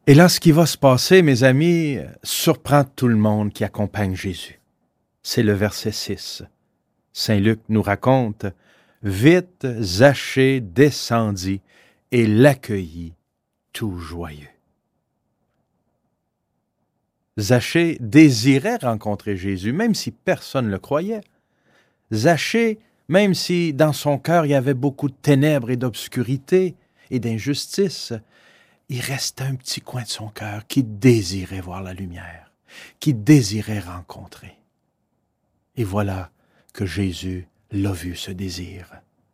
Et là, ce qui va se passer, mes amis, surprend tout le monde qui accompagne Jésus. C'est le verset 6. Saint Luc nous raconte « Vite, Zachée descendit et l'accueillit tout joyeux. » Zachée désirait rencontrer Jésus, même si personne ne le croyait. Zachée, même si dans son cœur il y avait beaucoup de ténèbres et d'obscurité et d'injustice, il restait un petit coin de son cœur qui désirait voir la lumière, qui désirait rencontrer. Et voilà que Jésus l'a vu, ce désir.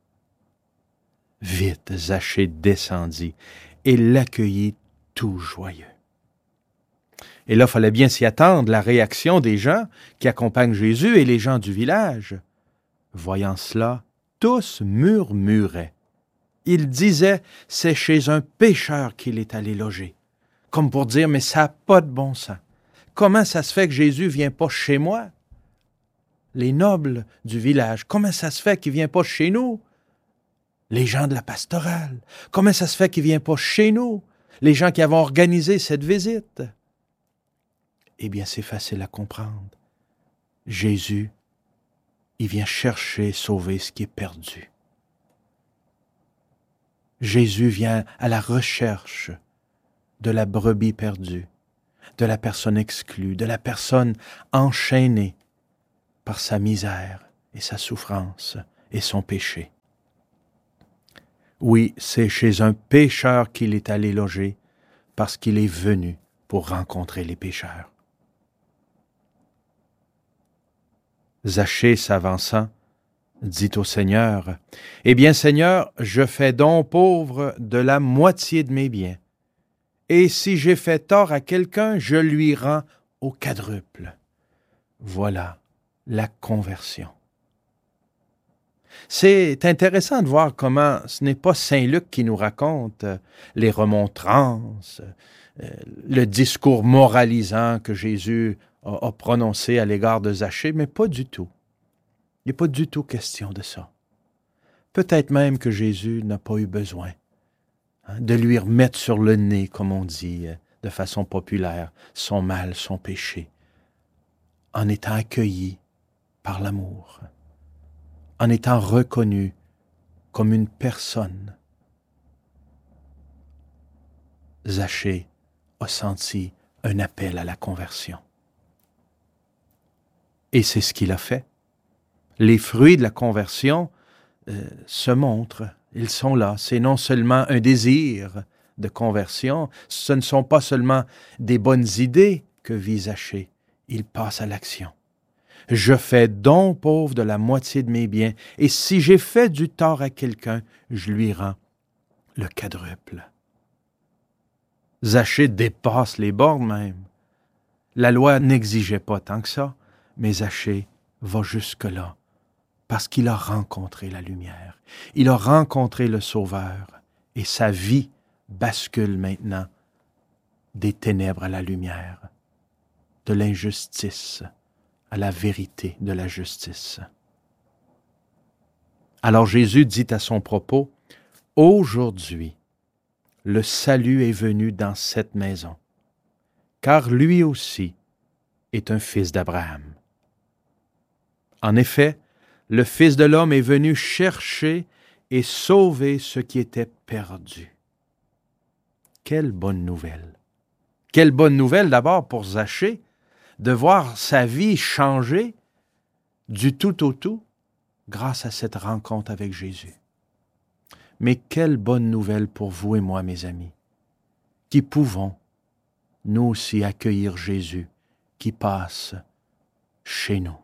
Vite, Zachée descendit et l'accueillit tout joyeux. Et là, il fallait bien s'y attendre, la réaction des gens qui accompagnent Jésus et les gens du village. Voyant cela, tous murmuraient. Ils disaient, c'est chez un pécheur qu'il est allé loger. Comme pour dire, mais ça n'a pas de bon sens. Comment ça se fait que Jésus ne vient pas chez moi? Les nobles du village, comment ça se fait qu'il ne vient pas chez nous? Les gens de la pastorale, comment ça se fait qu'il ne vient pas chez nous? Les gens qui avons organisé cette visite. Eh bien, c'est facile à comprendre. Jésus, il vient chercher, sauver ce qui est perdu. Jésus vient à la recherche de la brebis perdue, de la personne exclue, de la personne enchaînée par sa misère et sa souffrance et son péché. Oui, c'est chez un pécheur qu'il est allé loger parce qu'il est venu pour rencontrer les pécheurs. Zachée s'avançant, dit au Seigneur, « Eh bien, Seigneur, je fais don pauvre de la moitié de mes biens, et si j'ai fait tort à quelqu'un, je lui rends au quadruple. » Voilà la conversion. C'est intéressant de voir comment ce n'est pas Saint Luc qui nous raconte les remontrances, le discours moralisant que Jésus a prononcé à l'égard de Zachée, mais pas du tout. Il n'est pas du tout question de ça. Peut-être même que Jésus n'a pas eu besoin de lui remettre sur le nez, comme on dit de façon populaire, son mal, son péché, en étant accueilli par l'amour, en étant reconnu comme une personne. Zachée a senti un appel à la conversion. Et c'est ce qu'il a fait. Les fruits de la conversion se montrent, ils sont là. C'est non seulement un désir de conversion, ce ne sont pas seulement des bonnes idées que vit Zachée, il passe à l'action. Je fais don pauvre de la moitié de mes biens, et si j'ai fait du tort à quelqu'un, je lui rends le quadruple. Zachée dépasse les bornes même. La loi n'exigeait pas tant que ça, mais Zachée va jusque-là, parce qu'il a rencontré la lumière. Il a rencontré le Sauveur, et sa vie bascule maintenant des ténèbres à la lumière, de l'injustice à la vérité de la justice. Alors Jésus dit à son propos, « Aujourd'hui, le salut est venu dans cette maison, car lui aussi est un fils d'Abraham. En effet, le Fils de l'homme est venu chercher et sauver ce qui était perdu. » Quelle bonne nouvelle! Quelle bonne nouvelle d'abord pour Zachée, de voir sa vie changer du tout au tout grâce à cette rencontre avec Jésus. Mais quelle bonne nouvelle pour vous et moi, mes amis, qui pouvons, nous aussi, accueillir Jésus qui passe chez nous.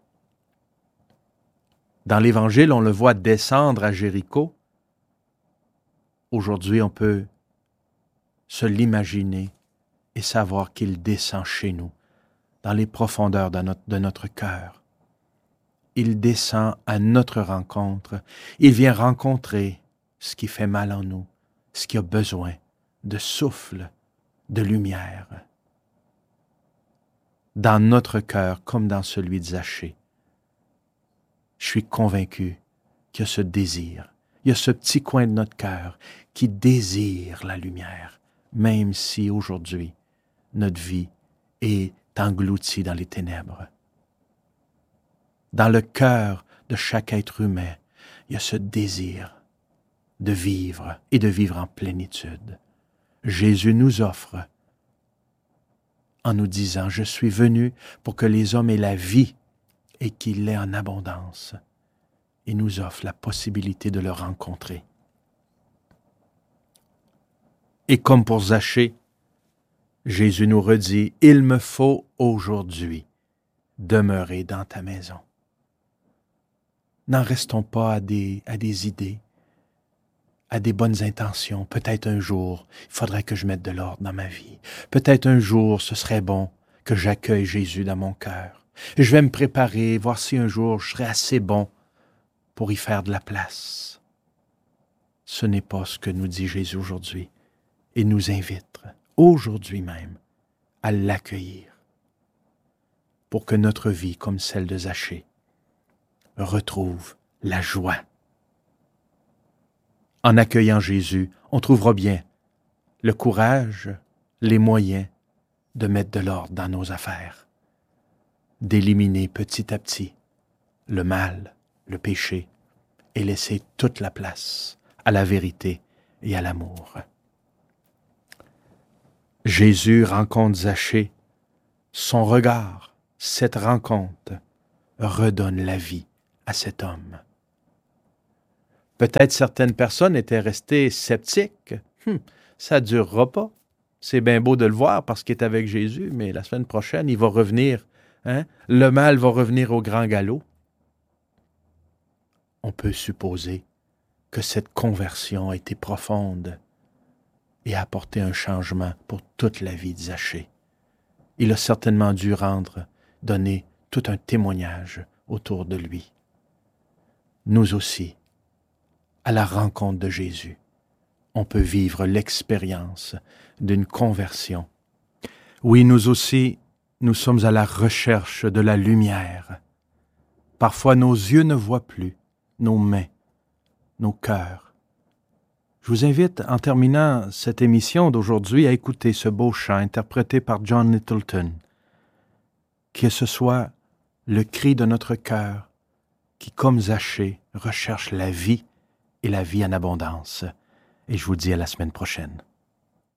Dans l'Évangile, on le voit descendre à Jéricho. Aujourd'hui, on peut se l'imaginer et savoir qu'il descend chez nous, dans les profondeurs de notre cœur. Il descend à notre rencontre. Il vient rencontrer ce qui fait mal en nous, ce qui a besoin de souffle, de lumière. Dans notre cœur, comme dans celui de Zachée, je suis convaincu qu'il y a ce désir, il y a ce petit coin de notre cœur qui désire la lumière, même si aujourd'hui, notre vie est engloutie dans les ténèbres. Dans le cœur de chaque être humain, il y a ce désir de vivre et de vivre en plénitude. Jésus nous offre, en nous disant, « Je suis venu pour que les hommes aient la vie et qu'il l'ait en abondance. » Il nous offre la possibilité de le rencontrer. Et comme pour Zachée, Jésus nous redit, « Il me faut aujourd'hui demeurer dans ta maison. » N'en restons pas à des idées, à des bonnes intentions. Peut-être un jour, il faudrait que je mette de l'ordre dans ma vie. Peut-être un jour, ce serait bon que j'accueille Jésus dans mon cœur. Je vais me préparer, voir si un jour je serai assez bon pour y faire de la place. Ce n'est pas ce que nous dit Jésus aujourd'hui. Il nous invite, aujourd'hui même, à l'accueillir pour que notre vie, comme celle de Zachée, retrouve la joie. En accueillant Jésus, on trouvera bien le courage, les moyens de mettre de l'ordre dans nos affaires, d'éliminer petit à petit le mal, le péché, et laisser toute la place à la vérité et à l'amour. Jésus rencontre Zachée. Son regard, cette rencontre, redonne la vie à cet homme. Peut-être certaines personnes étaient restées sceptiques. Ça ne durera pas. C'est bien beau de le voir parce qu'il est avec Jésus, mais la semaine prochaine, il va revenir. Le mal va revenir au grand galop. On peut supposer que cette conversion a été profonde et a apporté un changement pour toute la vie de Zachée. Il a certainement dû donner tout un témoignage autour de lui. Nous aussi, à la rencontre de Jésus, on peut vivre l'expérience d'une conversion. Oui, nous aussi, nous sommes à la recherche de la lumière. Parfois, nos yeux ne voient plus, nos mains, nos cœurs. Je vous invite, en terminant cette émission d'aujourd'hui, à écouter ce beau chant interprété par John Littleton. Que ce soit le cri de notre cœur qui, comme Zachée, recherche la vie et la vie en abondance. Et je vous dis à la semaine prochaine.